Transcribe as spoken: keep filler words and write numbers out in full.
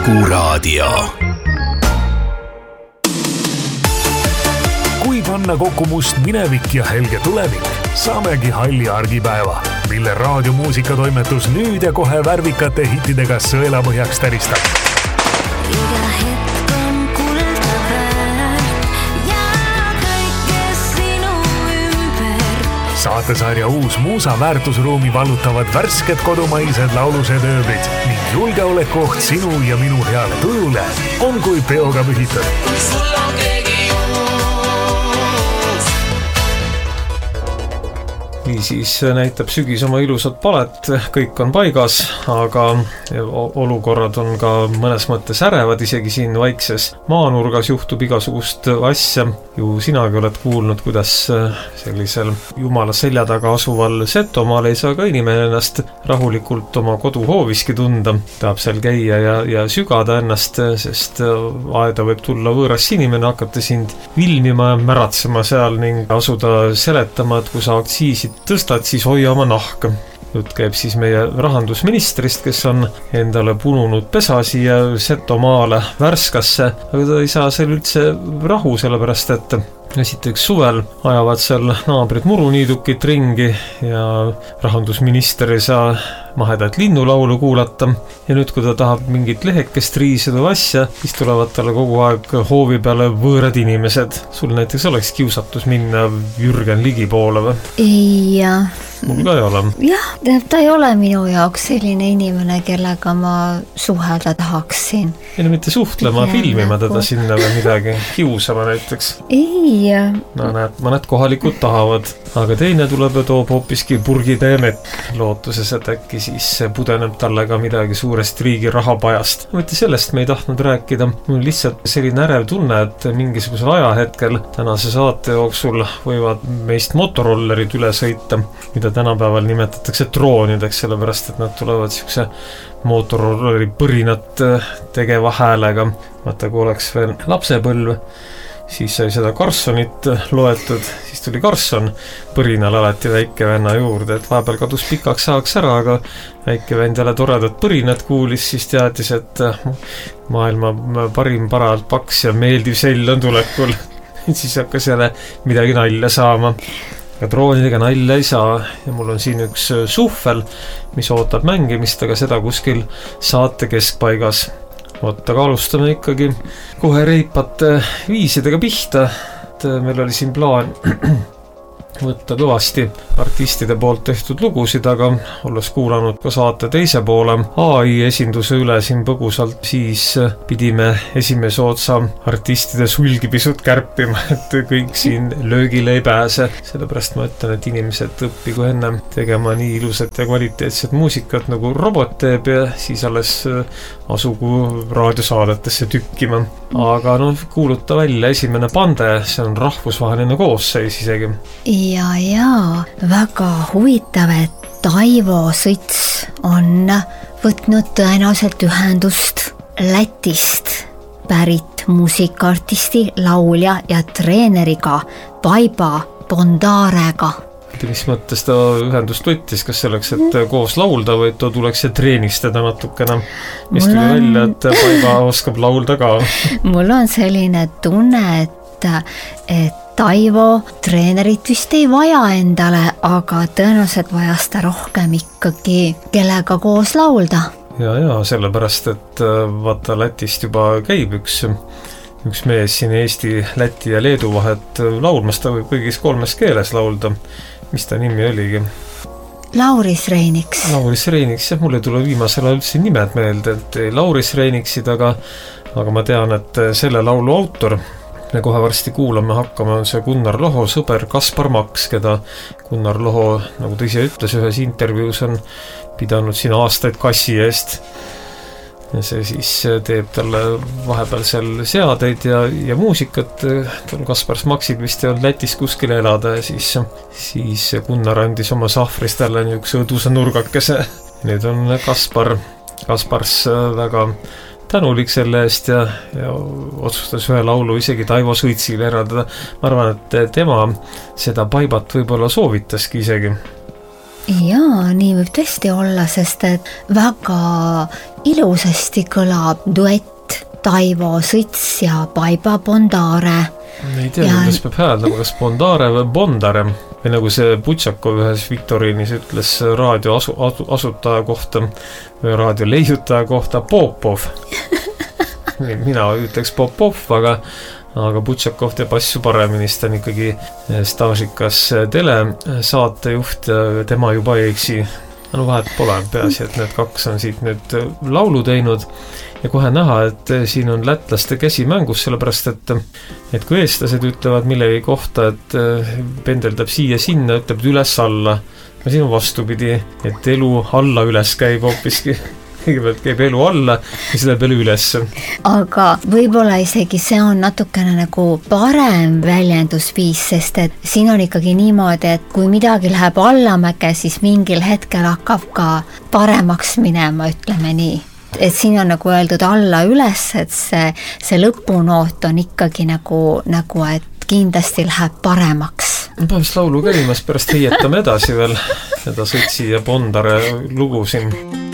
Kuku Raadio. Kui panna kokku must minevik ja helge tulevik, saamegi halli argipäeva, mille raadiomuusikatoimetus nüüd ja kohe värvikate hittidega sõelapõhjaks täristab. Iga hetk on kulda väärt ja kõike sinu ümber. Saatesarja uus muusa väärtusruumi vallutavad värsked kodumaised laulused ööbrid ning julgeolekuoht sinu ja minu heale tujule on kui peoga pühitud. Sul on keegi uus. Nii siis näitab sügis oma ilusat palet, kõik on paigas, aga olukorrad on ka mõnes mõttes ärevad, isegi siin vaikses maanurgas juhtub igasugust asja. Ju sinagi oled kuulnud, kuidas sellisel jumala selja taga asuval Setomaal ei saa ka inimene ennast rahulikult oma koduhooviski tunda. Tahab seal käia ja, ja sügada ennast, sest aeda võib tulla võõras inimene, hakata sind vilmima ja märatsema seal ning asuda seletama, et kui sa aktsiisid tõstad, siis hoia oma nahka. Jutt käib siis meie rahandusministrist, kes on endale pununud pesa siia Setomaale Värskasse, aga ta ei saa seal üldse rahu, sellepärast et esiteks suvel ajavad seal naabrid muruniidukit ringi ja rahandusminister ei saa mahedat linnulaulu kuulata. Ja nüüd, kui ta tahab mingit lehekest riisida asja, siis tulevad talle kogu aeg hoovi peale võõrad inimesed. Sul näiteks oleks kiusatus minna Jürgen Ligi poole või? Jaa. Mul ka ei ole. Jah, ta ei ole minu jaoks selline inimene, kellega ma suhelda tahaksin. Ei no mitte suhtlema, ja, filmima nagu teda sinna või midagi, kiusama näiteks. Ei. No näed, mõned kohalikud tahavad, aga teine tuleb ja toob hoopiski purgide ja mett, lootuses, et äkki siis pudeneb talle ka midagi suurest riigi rahapajast. Mitte sellest me ei tahtnud rääkida. Mul lihtsalt selline ärev tunne, et mingisugusel ajahetkel tänase saate jooksul võivad meist motorollerid üle sõita, mida tänapäeval nimetatakse droonideks, sellepärast et nad tulevad siukse motorolleri põrinat tegeva häälega. Vaata, kui oleks veel lapsepõlv, siis sai seda Karssonit loetud, siis tuli Karsson põrinal alati väike venna juurde, et vahepeal kadus pikaks saaks ära, aga väike vend jälle toredat põrinat kuulis, siis teadis, et maailma parim paralt paks ja meeldiv sell on tulekul. Siis hakkas jälle midagi nalja saama. Ja droonidega nalja ei saa ja mul on siin üks suhvel, mis ootab mängimist, aga seda kuskil saate keskpaigas. Oot, aga alustame ikkagi kohe reipate viisidega pihta. Et meil oli siin plaan võtta kõvasti artistide poolt tehtud lugusid, aga olles kuulanud ka saate teise poole A I esinduse üle siin põgusalt, siis pidime esimese otsa artistide sulgi pisut kärpima, et kõik siin löögile ei pääse. Sellepärast ma ütlen, et inimesed õppigu enne tegema nii ilusat ja kvaliteetset muusikat nagu robot teeb ja siis alles asugu raadiosaadetesse tükkima. Aga no kuuluta välja esimene pande, see on rahvusvaheline koosseis isegi. Ja, ja, väga huvitav, et Taivo Sõits on võtnud tõenäoliselt ühendust Lätist pärit muusikaartisti, laulja ja treeneriga Baiba Bondarega. Mis mõttes ta ühendust võttis, kas selleks, et koos laulda või ta tuleks ja treenistada natukene, mis tuli on... välja, et Baiba oskab laulda ka. Mul on selline tunne, et, et Taivo treenerit vist ei vaja endale, aga tõenäoliselt vajas ta rohkem ikkagi kellega koos laulda. Ja, ja, sellepärast, et vaata Lätist juba käib üks, üks mees siin Eesti, Läti ja Leedu vahet laulmas, ta võib kõigis kolmes keeles laulda. Mis ta nimi oligi? Lauris Reiniks. Lauris Reiniks, jah, mulle tule viimasel üldse nimed meelde, et Lauris Reiniksid, aga, aga ma tean, et selle laulu autor, me kohe varsti kuulame hakkama, on see Gunnar Loho sõber Kaspar Maks, keda Gunnar Loho, nagu ta ise ütles ühes intervjuus, on pidanud siin aastaid kassi eest. Ja see siis teeb talle vahepeal seal seadeid ja, ja muusikat. Kaspar Maksil vist ei olnud Lätis kuskil elada ja siis, siis Gunnar andis oma sahvrist talle niisuguse õdusa nurgakese. Nüüd on Kaspar, Kaspars väga tänulik selle eest ja, ja otsustas ühe laulu isegi Taivo Sõitsile eraldada. Ma arvan, et tema seda Baibat võib-olla soovitaski isegi. Jaa, nii võib tõesti olla, sest et väga ilusasti kõlab duett Taivo Sõts ja Baiba Bondare. Ei tea, ja... kuidas peab hääldama, kas Bondare või Bondare. Või nagu see Butšakov ühes Viktoriinis ütles raadio asu, asu, asutaja kohta või raadio leiutaja kohta Popov. Mina ütleks Popov, aga aga Butšakov teeb asju paremini, sest on ikkagi staažikas telesaatejuht ja tema juba ei eksi. No vahet pole, peaasi, et need kaks on siit nüüd laulu teinud ja kohe näha, et siin on lätlaste käsi mängus, sellepärast et, et kui eestlased ütlevad millegi kohta, et pendeldab siia sinna, ütleb üles alla. Ja siin on vastupidi, et elu alla üles käib hoopiski. Kõigepealt käib elu alla ja siis läheb elu üles. Aga võib-olla isegi see on natukene nagu parem väljendusviis, sest et siin on ikkagi niimoodi, et kui midagi läheb allamäge, siis mingil hetkel hakkab ka paremaks minema, ütleme nii. Et siin on nagu öeldud alla üles, et see, see lõpunoot on ikkagi nagu, nagu, et kindlasti läheb paremaks. Päevist laulu käimas, pärast heietame edasi veel seda Sõtsi ja Bondare lugu siin.